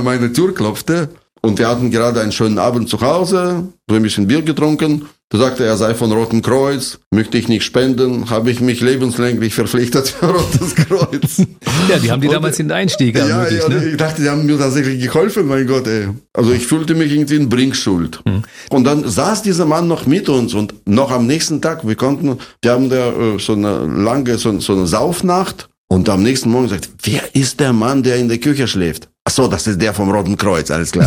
an meine Tür klopfte. Und wir hatten gerade einen schönen Abend zu Hause, so ein bisschen Bier getrunken. Da sagte er sei von Rotem Kreuz, möchte ich nicht spenden, habe ich mich lebenslänglich verpflichtet für Rotes Kreuz. Ja, die haben dir damals den Einstieg ermöglicht, ne? Ich dachte, die haben mir tatsächlich geholfen, mein Gott, ey. Also ich fühlte mich irgendwie in Bringschuld. Und dann saß dieser Mann noch mit uns und noch am nächsten Tag, wir haben da so eine lange, so eine Saufnacht und am nächsten Morgen gesagt, wer ist der Mann, der in der Küche schläft? Ach so, das ist der vom Roten Kreuz, alles klar.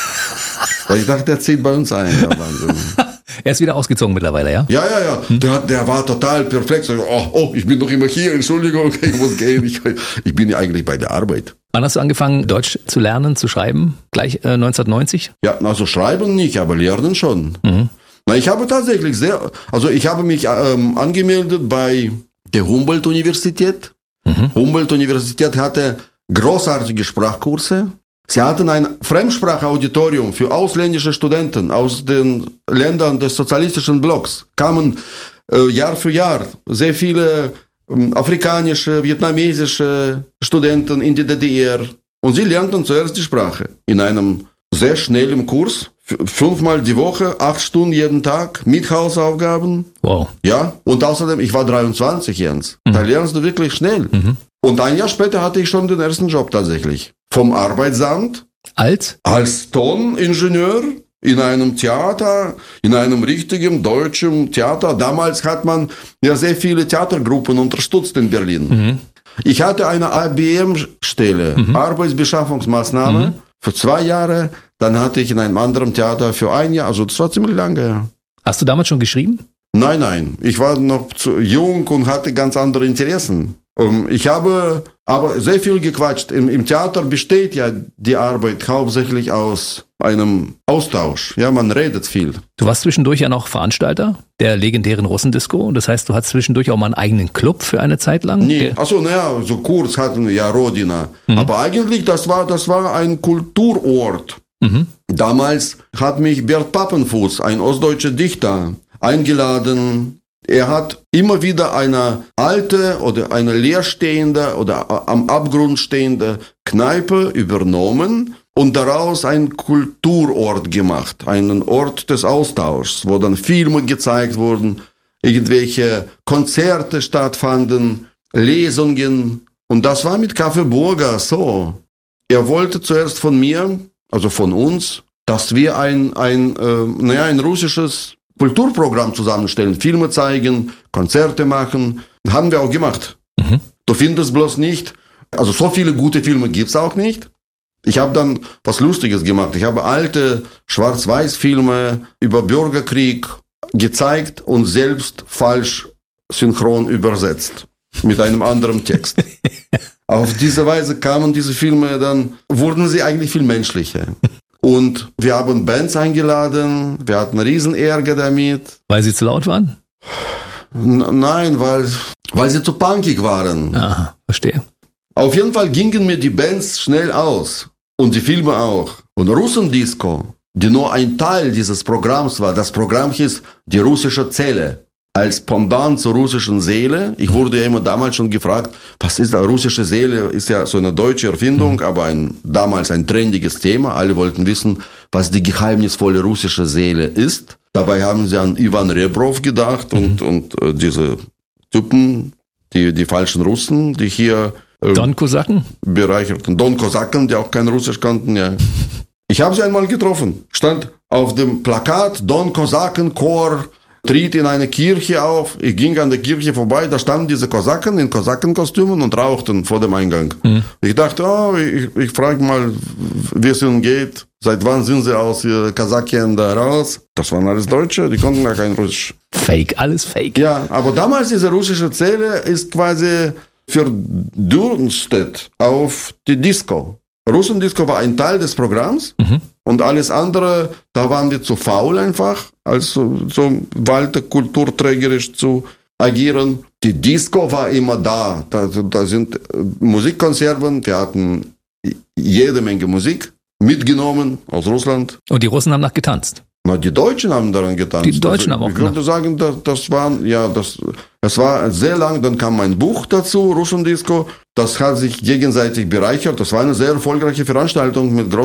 Weil ich dachte, der zieht bei uns ein. Ja, Wahnsinn. Er ist wieder ausgezogen mittlerweile, ja? Ja. Der war total perfekt. Ich bin doch immer hier, Entschuldigung, ich muss gehen. Ich bin ja eigentlich bei der Arbeit. Wann hast du angefangen, Deutsch zu lernen, zu schreiben? Gleich 1990? Ja, also schreiben nicht, aber lernen schon. Na, ich habe tatsächlich ich habe mich angemeldet bei der Humboldt-Universität. Humboldt-Universität hatte großartige Sprachkurse. Sie hatten ein Fremdsprachauditorium für ausländische Studenten aus den Ländern des sozialistischen Blocks. Kamen Jahr für Jahr sehr viele afrikanische, vietnamesische Studenten in die DDR. Und sie lernten zuerst die Sprache. In einem sehr schnellen Kurs, 5-mal die Woche, 8 Stunden jeden Tag, mit Hausaufgaben. Wow. Ja, und außerdem, ich war 23, Jens. Da lernst du wirklich schnell. Und ein Jahr später hatte ich schon den ersten Job tatsächlich. Vom Arbeitsamt. Als Toningenieur in einem Theater, in einem richtigen deutschen Theater. Damals hat man ja sehr viele Theatergruppen unterstützt in Berlin. Ich hatte eine ABM-Stelle, Arbeitsbeschaffungsmaßnahme, für 2 Jahre. Dann hatte ich in einem anderen Theater für 1 Jahr. Also das war ziemlich lange. Hast du damals schon geschrieben? Nein. Ich war noch zu jung und hatte ganz andere Interessen. Ich habe aber sehr viel gequatscht. Im Theater besteht ja die Arbeit hauptsächlich aus einem Austausch. Ja, man redet viel. Du warst zwischendurch ja noch Veranstalter der legendären Russendisco. Das heißt, du hattest zwischendurch auch mal einen eigenen Club für eine Zeit lang? Nee, so kurz hatten wir ja Rodina. Aber eigentlich, das war ein Kulturort. Damals hat mich Bert Pappenfuß, ein ostdeutscher Dichter, eingeladen. Er hat immer wieder eine alte oder eine leerstehende oder am Abgrund stehende Kneipe übernommen und daraus einen Kulturort gemacht, einen Ort des Austauschs, wo dann Filme gezeigt wurden, irgendwelche Konzerte stattfanden, Lesungen. Und das war mit Kaffee Burger so. Er wollte zuerst von mir, also von uns, dass wir ein russisches Kulturprogramm zusammenstellen, Filme zeigen, Konzerte machen. Haben wir auch gemacht. Du findest bloß nicht, also so viele gute Filme gibt's auch nicht. Ich habe dann was Lustiges gemacht. Ich habe alte Schwarz-Weiß-Filme über Bürgerkrieg gezeigt und selbst falsch synchron übersetzt. Mit einem anderen Text. Auf diese Weise kamen diese Filme wurden sie eigentlich viel menschlicher. Und wir haben Bands eingeladen, wir hatten riesen Ärger damit. Weil sie zu laut waren? Nein, weil sie zu punkig waren. Aha, verstehe. Auf jeden Fall gingen mir die Bands schnell aus. Und die Filme auch. Und Russendisco, die nur ein Teil dieses Programms war. Das Programm hieß Die russische Zelle. Als Pendant zur russischen Seele. Ich wurde ja immer damals schon gefragt, was ist da? Russische Seele ist ja so eine deutsche Erfindung, aber damals ein trendiges Thema. Alle wollten wissen, was die geheimnisvolle russische Seele ist. Dabei haben sie an Ivan Rebrov gedacht und diese Typen, die falschen Russen, die hier Don-Kosaken? Bereicherten. Don-Kosaken, die auch kein Russisch kannten, ja. Ich habe sie einmal getroffen. Stand auf dem Plakat Don-Kosaken-Chor tritt in eine Kirche auf. Ich ging an der Kirche vorbei, da standen diese Kosaken in Kosakenkostümen und rauchten vor dem Eingang. Ich dachte, ich frage mal, wie es ihnen geht. Seit wann sind sie aus Kasachien da raus? Das waren alles Deutsche, die konnten gar kein Russisch. Fake, alles Fake. Ja, aber damals diese russische Zelle ist quasi verdunstet auf die Disco. Russendisco war ein Teil des Programms und alles andere, da waren wir zu faul einfach, als so weiter kulturträgerisch zu agieren. Die Disco war immer da. Da sind Musikkonserven, wir hatten jede Menge Musik mitgenommen aus Russland. Und die Russen haben nach getanzt? Na, die Deutschen haben daran getanzt. Die Deutschen haben auch ich würde sagen, es war sehr lang, dann kam mein Buch dazu, Russendisco. Das hat sich gegenseitig bereichert. Das war eine sehr erfolgreiche Veranstaltung mit